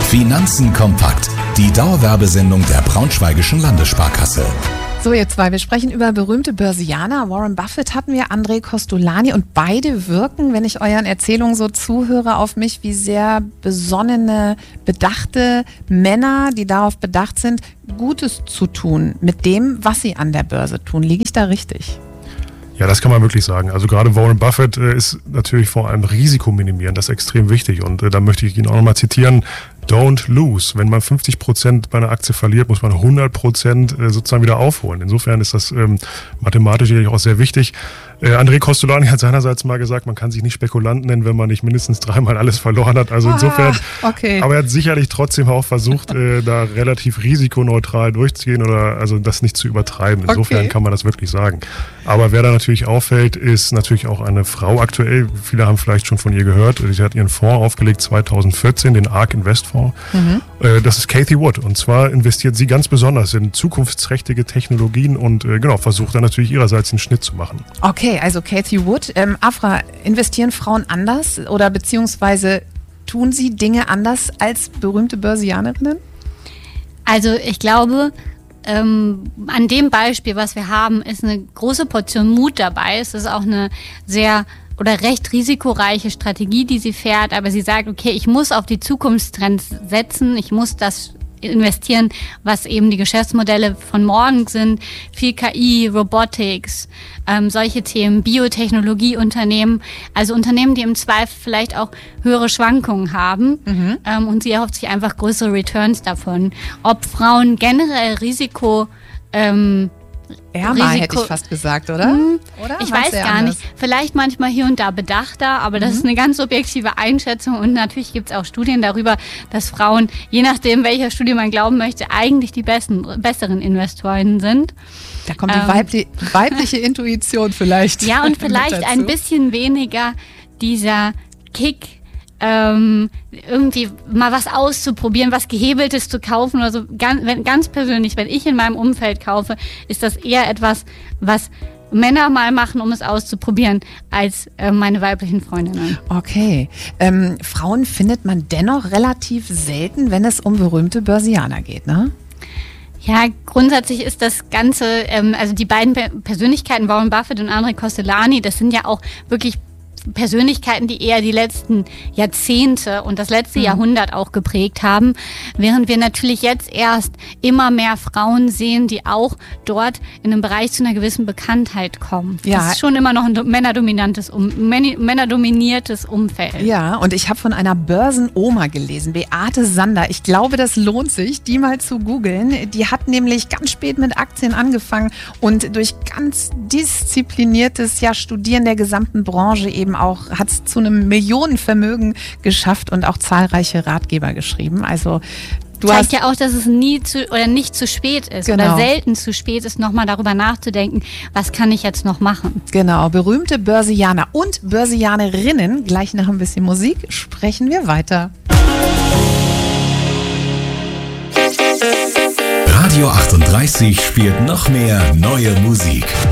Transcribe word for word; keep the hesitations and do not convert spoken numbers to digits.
Finanzen kompakt. Die Dauerwerbesendung der Braunschweigischen Landessparkasse. So, ihr zwei, wir sprechen über berühmte Börsianer. Warren Buffett hatten wir, André Kostolany, und beide wirken, wenn ich euren Erzählungen so zuhöre, auf mich wie sehr besonnene, bedachte Männer, die darauf bedacht sind, Gutes zu tun mit dem, was sie an der Börse tun. Liege ich da richtig? Ja, das kann man wirklich sagen. Also gerade Warren Buffett äh, ist natürlich vor allem Risiko minimieren, das ist extrem wichtig. Und äh, da möchte ich ihn auch nochmal zitieren: Don't lose. Wenn man fünfzig Prozent bei einer Aktie verliert, muss man hundert Prozent äh, sozusagen wieder aufholen. Insofern ist das ähm, mathematisch sicherlich auch sehr wichtig. Äh, André Kostolany hat seinerseits mal gesagt, man kann sich nicht Spekulant nennen, wenn man nicht mindestens dreimal alles verloren hat. Also insofern, ah, okay. Aber er hat sicherlich trotzdem auch versucht, äh, da relativ risikoneutral durchzugehen oder also das nicht zu übertreiben. Insofern okay. kann man das wirklich sagen. Aber wer da natürlich auffällt, ist natürlich auch eine Frau aktuell. Viele haben vielleicht schon von ihr gehört. Sie hat ihren Fonds aufgelegt zweitausendvierzehn, den ARK Invest Fonds. Mhm. Äh, das ist Cathie Wood. Und zwar investiert sie ganz besonders in zukunftsträchtige Technologien und äh, genau, versucht dann natürlich ihrerseits einen Schnitt zu machen. Okay. Okay, also Cathie Wood. Ähm, Afra, investieren Frauen anders oder beziehungsweise tun sie Dinge anders als berühmte Börsianerinnen? Also ich glaube, ähm, an dem Beispiel, was wir haben, ist eine große Portion Mut dabei. Es ist auch eine sehr oder recht risikoreiche Strategie, die sie fährt, aber sie sagt, okay, ich muss auf die Zukunftstrends setzen, ich muss das investieren, was eben die Geschäftsmodelle von morgen sind. Viel K I, Robotics, ähm, solche Themen, Biotechnologieunternehmen, also Unternehmen, die im Zweifel vielleicht auch höhere Schwankungen haben mhm. ähm, und sie erhofft sich einfach größere Returns davon. Ob Frauen generell Risiko ähm, Ärmer, hätte ich fast gesagt, oder? Hm, oder? Ich weiß gar anders? nicht. Vielleicht manchmal hier und da bedachter, aber das mhm. ist eine ganz subjektive Einschätzung und natürlich gibt es auch Studien darüber, dass Frauen, je nachdem welcher Studie man glauben möchte, eigentlich die besten, besseren Investorinnen sind. Da kommt die ähm, weibli- weibliche Intuition vielleicht. Ja, und vielleicht ein bisschen weniger dieser Kick, Ähm, irgendwie mal was auszuprobieren, was Gehebeltes zu kaufen oder so. Ganz, wenn, ganz persönlich, wenn ich in meinem Umfeld kaufe, ist das eher etwas, was Männer mal machen, um es auszuprobieren, als äh, meine weiblichen Freundinnen. Okay. Ähm, Frauen findet man dennoch relativ selten, wenn es um berühmte Börsianer geht, ne? Ja, grundsätzlich ist das Ganze, ähm, also die beiden Persönlichkeiten, Warren Buffett und André Kostolany, das sind ja auch wirklich Persönlichkeiten, die eher die letzten Jahrzehnte und das letzte mhm. Jahrhundert auch geprägt haben, während wir natürlich jetzt erst immer mehr Frauen sehen, die auch dort in einem Bereich zu einer gewissen Bekanntheit kommen. Ja. Das ist schon immer noch ein männerdominantes, um, männerdominiertes Umfeld. Ja, und ich habe von einer Börsenoma gelesen, Beate Sander. Ich glaube, das lohnt sich, die mal zu googeln. Die hat nämlich ganz spät mit Aktien angefangen und durch ganz diszipliniertes ja, Studieren der gesamten Branche eben auch hat es zu einem Millionenvermögen geschafft und auch zahlreiche Ratgeber geschrieben. Also du zeigt hast ja auch, dass es nie zu oder nicht zu spät ist genau. oder selten zu spät ist, nochmal darüber nachzudenken, was kann ich jetzt noch machen. Genau, berühmte Börsianer und Börsianerinnen. Gleich nach ein bisschen Musik sprechen wir weiter. Radio achtunddreißig spielt noch mehr neue Musik.